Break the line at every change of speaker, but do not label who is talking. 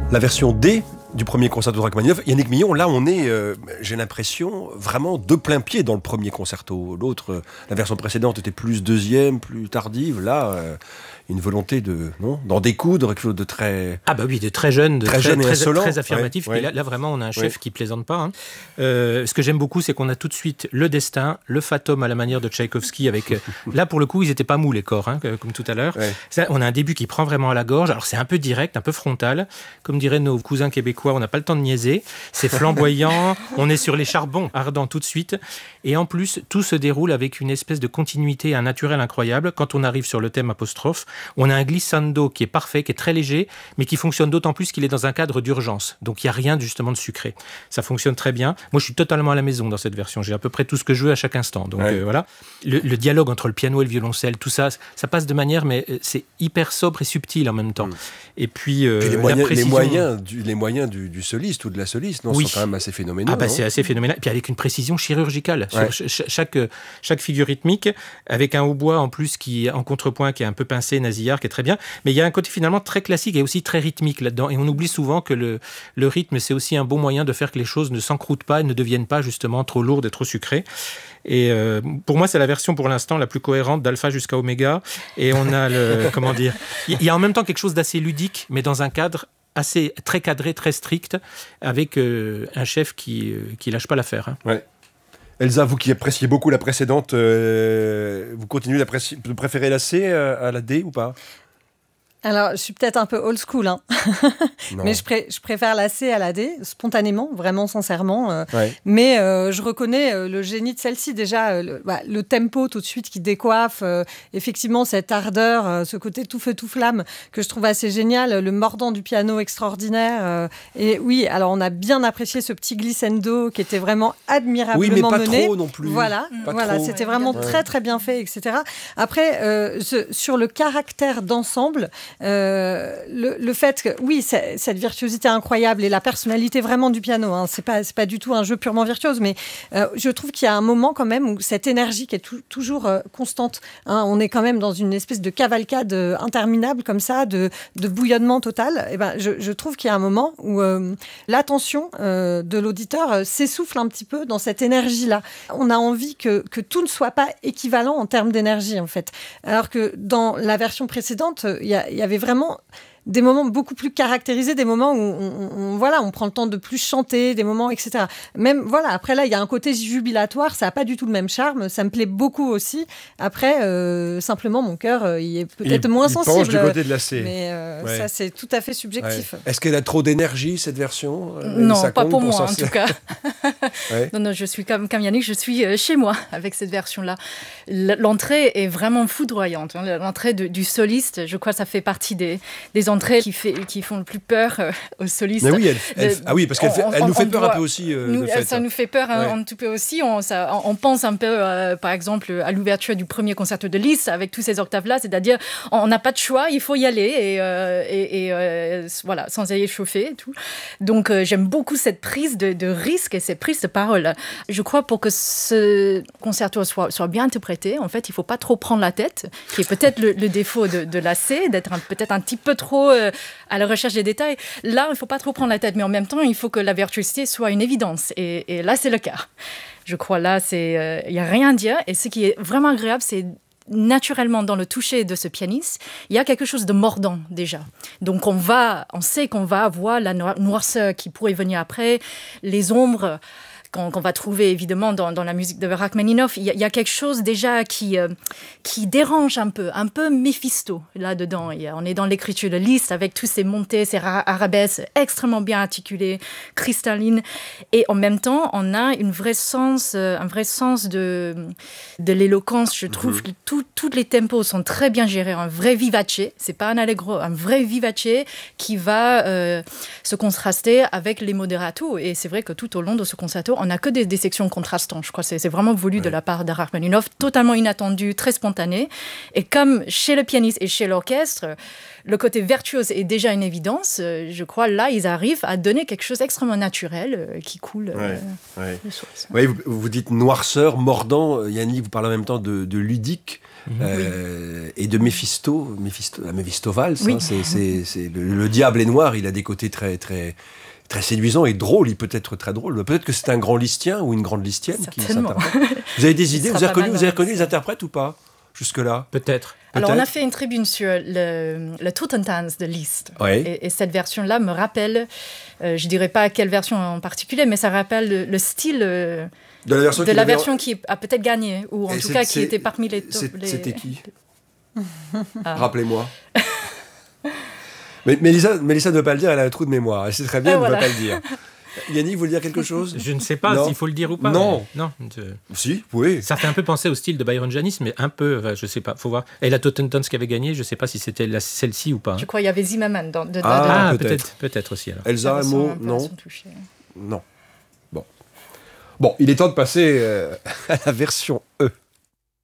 La version D du premier concerto de Rachmaninoff. Yannick Millon, là on est, j'ai l'impression, vraiment de plein pied dans le premier concerto. L'autre, la version précédente était plus deuxième, plus tardive. Là, une volonté d'en découdre, quelque chose de très...
Ah bah oui, de très jeune, très affirmatif.
Ouais.
Et là, vraiment, on a un chef qui plaisante pas. Ce que j'aime beaucoup, c'est qu'on a tout de suite le destin, le fatum à la manière de Tchaïkovski. Avec là, pour le coup, ils étaient pas mous, les corps, comme tout à l'heure. Ouais. Ça, on a un début qui prend vraiment à la gorge. Alors, c'est un peu direct, un peu frontal. Comme diraient nos cousins québécois, on n'a pas le temps de niaiser. C'est flamboyant. On est sur les charbons ardents tout de suite. Et en plus, tout se déroule avec une espèce de continuité, un naturel incroyable. Quand on arrive sur le thème apostrophe, on a un glissando qui est parfait, qui est très léger, mais qui fonctionne d'autant plus qu'il est dans un cadre d'urgence. Donc, il n'y a rien justement de sucré. Ça fonctionne très bien. Moi, je suis totalement à la maison dans cette version. J'ai à peu près tout ce que je veux à chaque instant. Donc, voilà. Le dialogue entre le piano et le violoncelle, tout ça, ça passe de manière, mais c'est hyper sobre et subtil en même temps. Et puis,
les moyens du soliste ou de la soliste, sont quand même assez phénoménaux.
Ah bah, c'est assez phénoménal. Puis avec une précision chirurgicale sur chaque figure rythmique, avec un hautbois en plus qui en contrepoint, qui est un peu pincé, nasillard, qui est très bien. Mais il y a un côté finalement très classique et aussi très rythmique là-dedans. Et on oublie souvent que le rythme, c'est aussi un bon moyen de faire que les choses ne s'encroutent pas et ne deviennent pas justement trop lourdes et trop sucrées. Et pour moi, c'est la version pour l'instant la plus cohérente d'alpha jusqu'à oméga. Et on a comment dire, il y a en même temps quelque chose d'assez ludique, mais dans un cadre très cadré, très strict, avec un chef qui lâche pas l'affaire.
Ouais. Elsa, vous qui appréciez beaucoup la précédente, vous continuez de préférer la C à la D ou pas ?
Alors, je suis peut-être un peu old school, mais je préfère la C à la D, spontanément, vraiment sincèrement. Mais je reconnais le génie de celle-ci. Déjà, le tempo tout de suite qui décoiffe, effectivement, cette ardeur, ce côté tout feu, tout flamme, que je trouve assez génial, le mordant du piano extraordinaire. Et oui, alors on a bien apprécié ce petit glissando qui était vraiment admirablement mené.
Oui, mais pas trop non plus.
Voilà, c'était vraiment très, très bien fait, etc. Après, sur le caractère d'ensemble, le fait que, oui, cette virtuosité incroyable et la personnalité vraiment du piano, c'est pas du tout un jeu purement virtuose, mais je trouve qu'il y a un moment quand même où cette énergie qui est toujours constante, on est quand même dans une espèce de cavalcade interminable comme ça, de bouillonnement total. Et je trouve qu'il y a un moment où l'attention de l'auditeur s'essouffle un petit peu dans cette énergie-là. On a envie que tout ne soit pas équivalent en termes d'énergie, en fait. Alors que dans la version précédente, il y avait vraiment des moments beaucoup plus caractérisés, des moments où on prend le temps de plus chanter, des moments, etc. Même, après, là, il y a un côté jubilatoire, ça n'a pas du tout le même charme, ça me plaît beaucoup aussi. Après, simplement, mon cœur, il est peut-être moins sensible.
Il penche du côté de la C.
Mais ça, c'est tout à fait subjectif.
Ouais. Est-ce qu'elle a trop d'énergie, cette version ?
Non, pas pour moi, en tout cas. Non, je suis comme Yannick, je suis chez moi avec cette version-là. L'entrée est vraiment foudroyante. L'entrée du soliste, je crois que ça fait partie des entrées qui font le plus peur aux solistes.
Mais oui, parce qu'elle nous fait peur un peu aussi.
Ça nous fait peur un tout peu aussi. On pense un peu, par exemple, à l'ouverture du premier concerto de Liszt avec tous ces octaves-là, c'est-à-dire on n'a pas de choix, il faut y aller et voilà, sans aller chauffer et tout. Donc j'aime beaucoup cette prise de risque et cette prise de parole. Je crois pour que ce concerto soit bien interprété, en fait, il ne faut pas trop prendre la tête, qui est peut-être le défaut de la C, d'être peut-être un petit peu trop à la recherche des détails. Là, il ne faut pas trop prendre la tête, mais en même temps, il faut que la virtuosité soit une évidence. Et là, c'est le cas. Je crois là, il n'y a rien à dire. Et ce qui est vraiment agréable, c'est naturellement dans le toucher de ce pianiste, il y a quelque chose de mordant déjà. Donc on sait qu'on va avoir la noirceur qui pourrait venir après, les ombres qu'on va trouver évidemment dans la musique de Rachmaninoff. Il y a quelque chose déjà qui dérange un peu Méphisto là-dedans. On est dans l'écriture de Liszt avec tous ces montées, ces arabesques extrêmement bien articulées, cristallines. Et en même temps, on a un vrai sens de l'éloquence. Je trouve que tous les tempos sont très bien gérés. Un vrai vivace, c'est pas un allegro, un vrai vivace qui va se contraster avec les moderato. Et c'est vrai que tout au long de ce concerto, on a que des sections contrastantes. Je crois que c'est vraiment voulu de la part de Rachmaninoff, totalement inattendu, très spontané. Et comme chez le pianiste et chez l'orchestre, le côté virtuose est déjà une évidence, je crois là, ils arrivent à donner quelque chose d'extrêmement naturel qui coule de source.
Oui, vous dites noirceur, mordant. Yannick, vous parlez en même temps de ludique. Et de Méphistophèles,
oui.
C'est le diable est noir, il a des côtés très, très, très séduisants et drôles, il peut être très drôle. Peut-être que c'est un grand listien ou une grande listienne qui s'interprète. Vous avez des idées, vous avez reconnu les interprètes ou pas, jusque-là?
Peut-être.
Alors, on a fait une tribune sur le Totentanz de Liszt.
Ouais.
Et cette version-là me rappelle, je ne dirais pas quelle version en particulier, mais ça rappelle le style de la version qui a peut-être gagné, ou en tout cas qui était parmi les...
C'était qui? Rappelez-moi. Mais Mélissa ne veut pas le dire, elle a un trou de mémoire. Elle sait très bien, elle ne veut pas le dire. Yannick, vous voulez dire quelque chose?
Je ne sais pas s'il faut le dire ou pas.
Non.
Non.
Si, oui.
Ça fait un peu penser au style de Byron Janis, mais un peu, je ne sais pas, faut voir. Et la Totentanz qui avait gagné, je ne sais pas si c'était celle-ci ou pas.
Je crois qu'il y avait Zimmermann dedans.
Ah, peut-être aussi. Alors.
Elsa, un mot? Non. Bon, il est temps de passer à la version E.